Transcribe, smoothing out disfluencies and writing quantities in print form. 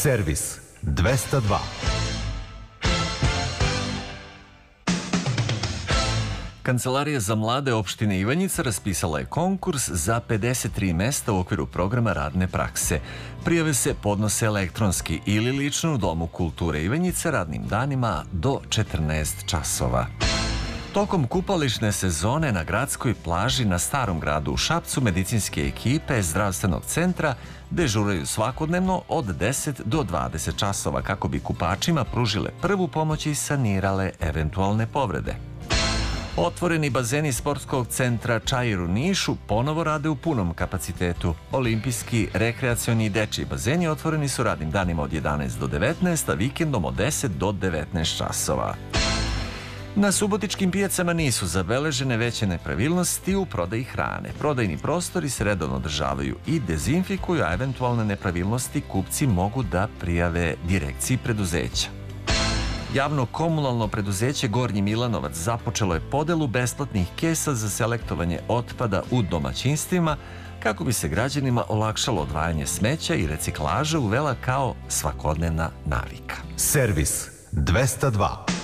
Servis 202. Kancelarija za mlade opštine Ivanjica raspisala je konkurs za 53 mesta u okviru programa radne prakse. Prijave se podnose elektronski ili lično u Domu kulture Ivanjice radnim danima do 14 časova. Tokom kupališne sezone na gradskoj plaži na Starom gradu u Šapcu medicinske ekipe zdravstvenog centra dežuraju svakodnevno od 10 do 20 časova kako bi kupačima pružile prvu pomoć i sanirale eventualne povrede. Otvoreni bazeni sportskog centra Čair u Nišu ponovo rade u punom kapacitetu. Olimpijski, rekreacioni i dečiji bazeni otvoreni su radnim danima od 11 do 19, a vikendom od 10 do 19 časova. Na subotičkim pijacama nisu zabeležene veće nepravilnosti u prodaji hrane. Prodajni prostori se redovno održavaju i dezinfikuju, a eventualne nepravilnosti kupci mogu da prijave direkciji preduzeća. Javno komunalno preduzeće Gornji Milanovac započelo je podelu besplatnih kesa za selektovanje otpada u domaćinstvima kako bi se građanima olakšalo odvajanje smeća i reciklaža uvela kao svakodnevna navika. Servis 202.